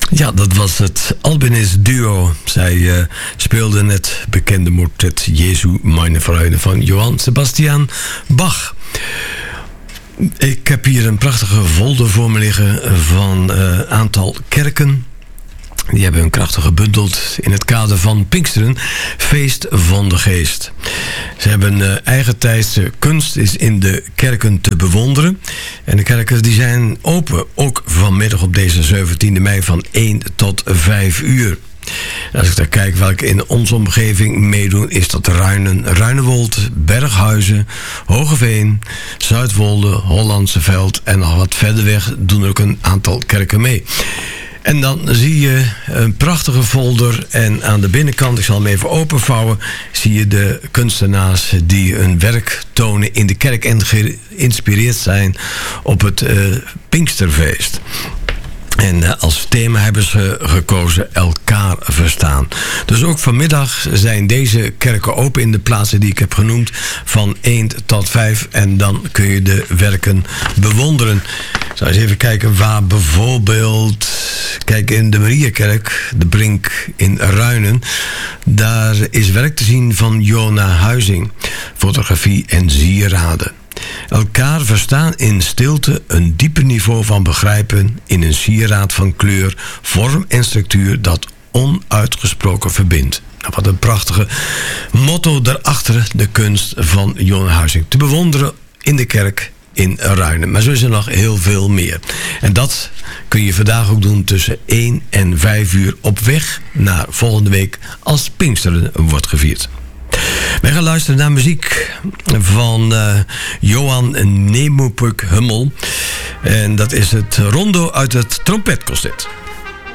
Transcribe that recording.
Ja, dat was het Albanese duo. Zij speelden het bekende motet Jesu meine Freude van Johann Sebastian Bach. Ik heb hier een prachtige folder voor me liggen van een aantal kerken. Die hebben hun krachten gebundeld in het kader van Pinksteren, feest van de geest. Ze hebben eigentijdse kunst is in de kerken te bewonderen. En de kerken die zijn open, ook vanmiddag op deze 17e mei van 1 tot 5 uur. Als ik daar kijk welke in onze omgeving meedoen, is dat Ruinewold, Berghuizen, Hogeveen, Zuidwolde, Hollandse Veld en nog wat verder weg doen er ook een aantal kerken mee. En dan zie je een prachtige folder en aan de binnenkant, ik zal hem even openvouwen, zie je de kunstenaars die hun werk tonen in de kerk en geïnspireerd zijn op het Pinksterfeest. En als thema hebben ze gekozen elkaar verstaan. Dus ook vanmiddag zijn deze kerken open in de plaatsen die ik heb genoemd van 1 tot 5. En dan kun je de werken bewonderen. Ik zal eens even kijken waar bijvoorbeeld... Kijk, in de Mariakerk, de Brink in Ruinen. Daar is werk te zien van Jona Huizing. Fotografie en sieraden. Elkaar verstaan in stilte, een dieper niveau van begrijpen in een sieraad van kleur, vorm en structuur dat onuitgesproken verbindt. Nou, wat een prachtige motto daarachter, de kunst van Jona Huizing. Te bewonderen in de kerk in Ruinen. Maar zo is er nog heel veel meer. En dat kun je vandaag ook doen tussen 1 en 5 uur op weg naar volgende week als Pinksteren wordt gevierd. Wij gaan luisteren naar muziek van Johan Nepomuk Hummel. En dat is het rondo uit het trompetconcert.